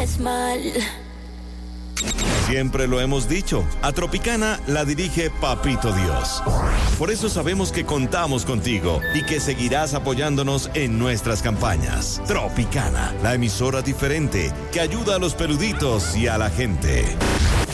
estás mal. Siempre lo hemos dicho, a Tropicana la dirige Papito Dios. Por eso sabemos que contamos contigo y que seguirás apoyándonos en nuestras campañas. Tropicana, la emisora diferente que ayuda a los peluditos y a la gente.